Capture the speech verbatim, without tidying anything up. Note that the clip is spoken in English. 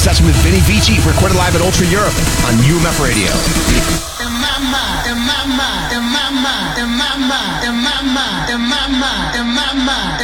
session with Vinny Vici, recorded live at Ultra Europe on U M F Radio. In my mind, in my mind, in my mind, in my mind, in my mind, in my mind, in my mind.